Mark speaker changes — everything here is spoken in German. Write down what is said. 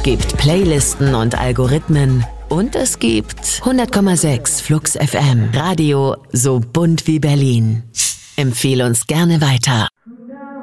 Speaker 1: gibt Playlisten und Algorithmen. Und es gibt 100,6 Flux FM. Radio so bunt wie Berlin. Empfehle uns gerne weiter.